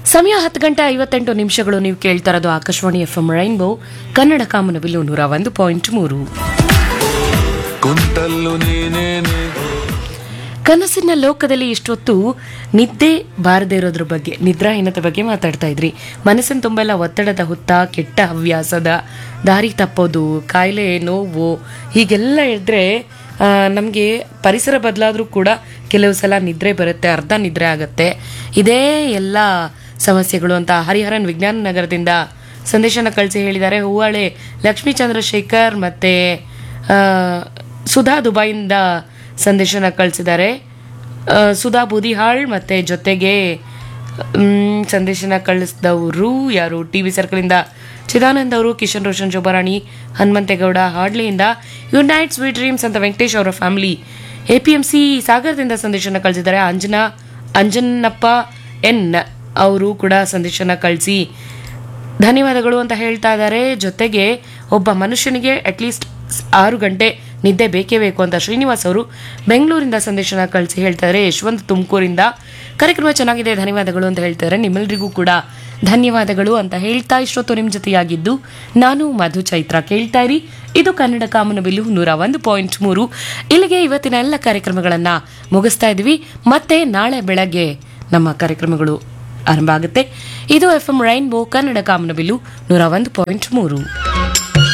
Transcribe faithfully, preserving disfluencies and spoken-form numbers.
ಸಮಯ ಹತ್ತು ಗಂಟೆ ಐವತ್ತೆಂಟು ನಿಮಿಷಗಳು. ನೀವು ಕೇಳ್ತಾ ಇರೋದು Akashvani F M rainbow Kannada ಕಾಮನಬಿಲ್ಲು ನೂರ ಒಂದು ಪಾಯಿಂಟ್ ಮೂರು. ಕುಂತಲ್ಲು ನೀನೇನೆ ಕನಸಿನ ಲೋಕದಲ್ಲಿ ಇಷ್ಟೊತ್ತು ನಿದ್ದೆ ಬಾರದೇ ಇರೋದ್ರ ಬಗ್ಗೆ, ನಿದ್ರಾಹೀನತೆ ಬಗ್ಗೆ ಮಾತಾಡ್ತಾ ಇದ್ರಿ. ಮನಸ್ಸಿನ ತುಂಬೆಲ್ಲ ಒತ್ತಡದ ಹುತ್ತ, ಕೆಟ್ಟ ಹವ್ಯಾಸದ ದಾರಿ ತಪ್ಪೋದು, ಕಾಯಿಲೆ, ನೋವು ಹೀಗೆಲ್ಲ ಇದ್ರೆ ನಮಗೆ ಪರಿಸರ ಬದಲಾದರೂ ಕೂಡ ಕೆಲವು ಸಲ ನಿದ್ರೆ ಬರುತ್ತೆ, ಅರ್ಧ ನಿದ್ರೆ ಆಗುತ್ತೆ. ಇದೇ ಎಲ್ಲ ಸಮಸ್ಯೆಗಳು ಅಂತ ಹರಿಹರನ್ ವಿಜ್ಞಾನ ನಗರದಿಂದ ಸಂದೇಶನ ಕಳಿಸಿ ಹೇಳಿದ್ದಾರೆ. ಹೂವಾಳೆ ಲಕ್ಷ್ಮೀ ಚಂದ್ರಶೇಖರ್ ಮತ್ತು ಸುಧಾ ದುಬೈಯಿಂದ ಸಂದೇಶನ ಕಳಿಸಿದ್ದಾರೆ. ಸುಧಾ ಬೂದಿಹಾಳ್ ಮತ್ತು ಜೊತೆಗೆ ಸಂದೇಶನ ಕಳಿಸಿದವರು ಯಾರು, ಟಿ ವಿ ಸರ್ಕಲಿಂದ ಚಿದಾನಂದ್ ಅವರು, Kishan Roshan, ಜೋಬರಾಣಿ, Hanumanthegowda ಹಾಡ್ಲಿಯಿಂದ unite sweet dreams ಅಂತ ವೆಂಕಟೇಶ್ ಅವರ family A P M C ಸಾಗರದಿಂದ ಸಂದೇಶನ ಕಳಿಸಿದ್ದಾರೆ. ಅಂಜನಾ ಅಂಜನಪ್ಪ ಎನ್ ಅವರು ಕೂಡ ಸಂದೇಶನ ಕಳಿಸಿ ಧನ್ಯವಾದಗಳು ಅಂತ ಹೇಳ್ತಾ ಇದ್ದಾರೆ. ಜೊತೆಗೆ ಒಬ್ಬ ಮನುಷ್ಯನಿಗೆ ಅಟ್ಲೀಸ್ಟ್ ಆರು ಗಂಟೆ ನಿದ್ದೆ ಬೇಕೇ ಬೇಕು ಅಂತ ಶ್ರೀನಿವಾಸ್ ಅವರು ಬೆಂಗಳೂರಿಂದ ಸಂದೇಶನ ಕಳಿಸಿ ಹೇಳ್ತಾರೆ. ಯಶವಂತ್ ತುಮಕೂರಿಂದ ಕಾರ್ಯಕ್ರಮ ಚೆನ್ನಾಗಿದೆ, ಧನ್ಯವಾದಗಳು ಅಂತ ಹೇಳ್ತಾರೆ. ನಿಮ್ಮೆಲ್ಲರಿಗೂ ಕೂಡ ಧನ್ಯವಾದಗಳು ಅಂತ ಹೇಳ್ತಾ ಇಷ್ಟೊತ್ತು ನಿಮ್ಮ ಜೊತೆಯಾಗಿದ್ದು ನಾನು ಮಧು ಚೈತ್ರ. ಕೇಳ್ತಾ ಇರಿ, ಇದು ಕನ್ನಡ ಕಾಮನಬಿಲ್ಲು ನೂರ ಒಂದು ಪಾಯಿಂಟ್ ಮೂರು. ಇಲ್ಲಿಗೆ ಇವತ್ತಿನ ಎಲ್ಲ ಕಾರ್ಯಕ್ರಮಗಳನ್ನು ಮುಗಿಸ್ತಾ ಇದ್ವಿ. ಮತ್ತೆ ನಾಳೆ ಬೆಳಗ್ಗೆ ನಮ್ಮ ಕಾರ್ಯಕ್ರಮಗಳು ಆರಂಭ ಆಗುತ್ತೆ. ಇದು ಎಫ್ ಎಂ ರೈನ್ಬೋ ಕನ್ನಡ ಕಾಮನಬಿಲ್ಲು ನೂರ ಒಂದು ಪಾಯಿಂಟ್ ಮೂರು.